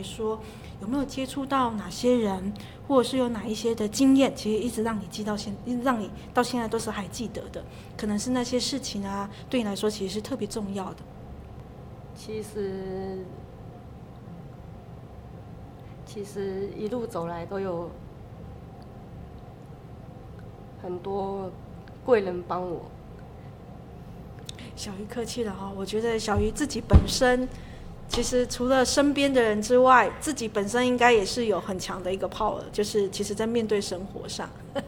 说，有没有接触到哪些人，或者是有哪一些的经验，其实一直让你让你到现在都是还记得的？可能是那些事情啊，对你来说其实是特别重要的。 其实一路走来都有很多贵人帮我。 小鱼客气了哈，我觉得小鱼自己本身，其实除了身边的人之外，自己本身应该也是有很强的一个 power， 就是其实在面对生活上，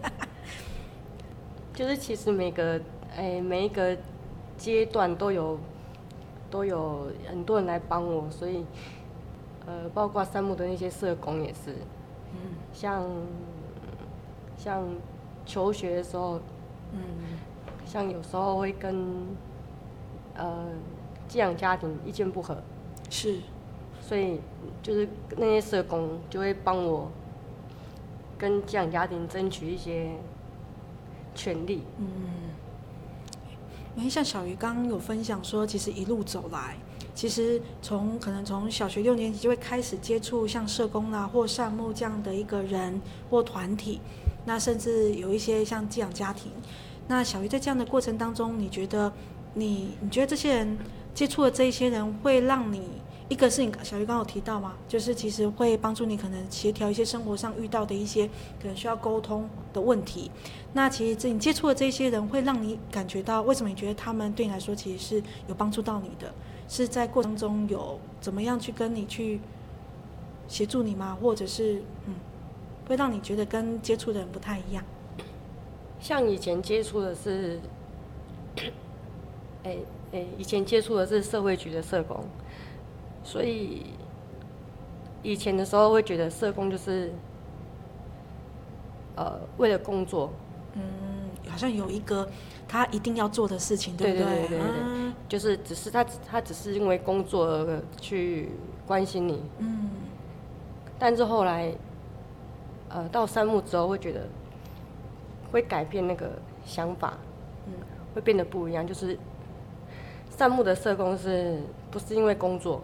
就是其实每一个阶段都有很多人来帮我，所以包括山木的那些社工也是，像求学的时候，像有时候会跟寄养家庭意见不合， 是， 所以就是那些社工就会帮我跟寄养家庭争取一些权利。 因为像小鱼刚刚有分享说，其实一路走来，其实可能从小学6年级就会开始接触像社工啦或善牧这样的一个人或团体，那甚至有一些像寄养家庭。那小鱼在这样的过程当中，你觉得这些人接触的这一些人会让你，一个是你小鱼刚刚有提到嘛，就是其实会帮助你可能协调一些生活上遇到的一些可能需要沟通的问题。那其实你接触的这些人会让你感觉到，为什么你觉得他们对你来说其实是有帮助到你的？是在过程中有怎么样去跟你去协助你吗？或者是会让你觉得跟接触的人不太一样？ 像以前接触的是，以前接触的是社会局的社工，所以以前的时候会觉得社工就是为了工作， 好像有一个他一定要做的事情，对不对？ 对，就是他只是因为工作而去关心你，但是后来到山木之后会觉得会改变那个想法，会变得不一样，就是山木的社工是不是因为工作？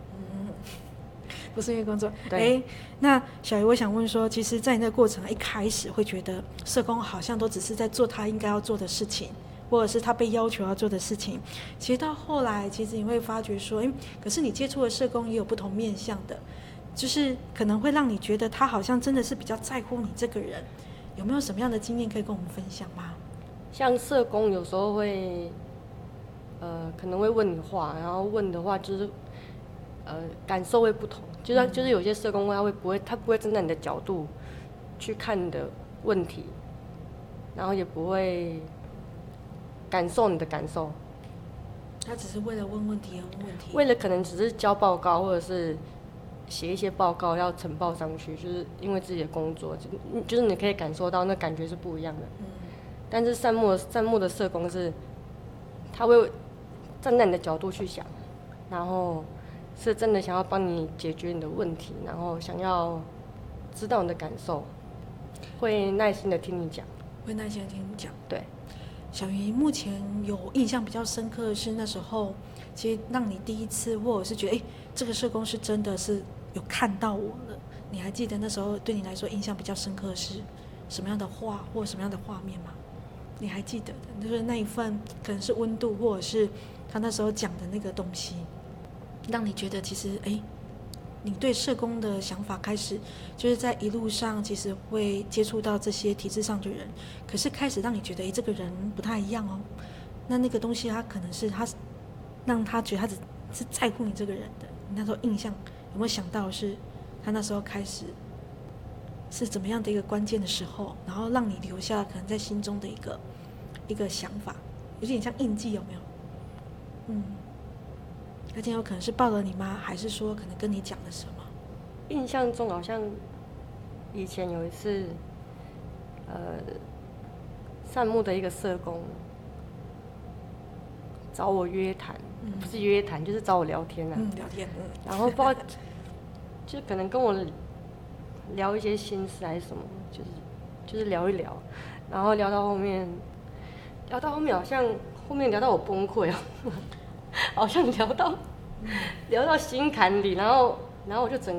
不是因为工作。 对。 那小鱼，我想问说，其实，在你那个过程一开始会觉得社工好像都只是在做他应该要做的事情，或者是他被要求要做的事情。其实到后来，其实你会发觉说，可是你接触的社工也有不同面向的，就是可能会让你觉得他好像真的是比较在乎你这个人。有没有什么样的经验可以跟我们分享吗？ 像社工有时候会，可能会问你话，然后问的话就是，感受会不同。就是有些社工他不会站在你的角度去看你的问题，然后也不会感受你的感受。 他只是为了问问题而问问题， 为了可能只是交报告或者是写一些报告要呈报上去，就是因为自己的工作，就是你可以感受到那感觉是不一样的。但是善牧的社工是，他会站在你的角度去想，然后是真的想要帮你解决你的问题，然后想要知道你的感受，会耐心的听你讲。 会耐心的听你讲。对。小鱼目前有印象比较深刻的是那时候，其实让你第一次或者是觉得，这个社工是真的是有看到我了。你还记得那时候对你来说印象比较深刻的是什么样的话或什么样的画面吗？你还记得的，就是那一份可能是温度，或者是他那时候讲的那个东西，让你觉得其实你对社工的想法开始就是在一路上其实会接触到这些体制上的人，可是开始让你觉得这个人不太一样哦。那个东西他可能是他让他觉得他只是在乎你这个人的。你那时候印象有没有想到是他那时候开始是怎么样的一个关键的时候，然后让你留下可能在心中的一个想法，有点像印记，有没有？那今天有可能是抱了你吗？还是说可能跟你讲了什么？ 印象中好像以前有一次，善牧的一个社工找我约谈，不是约谈，就是找我聊天啊。 聊天。 然后不知道，就可能跟我聊一些心事还是什么，就是聊一聊，然后聊到后面好像后面聊到我崩溃了，好像聊到心坎里，然后我就整